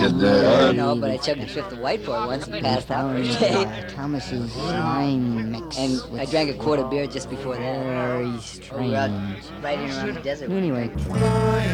I know, but I chugged a fifth of white boy once and passed out for a day. Thomas's slime mix. And I drank a quart of beer just before that. Very We were out strange. riding around the desert. Anyway,